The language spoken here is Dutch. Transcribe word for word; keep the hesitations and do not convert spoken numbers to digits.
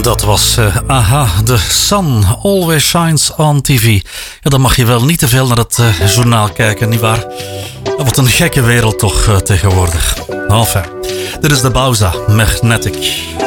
Dat was uh, Aha, The Sun Always Shines on T V. Ja, dan mag je wel niet te veel naar het uh, journaal kijken, nietwaar? Wat een gekke wereld toch uh, tegenwoordig. Enfin, dit is de Bauza Magnetic.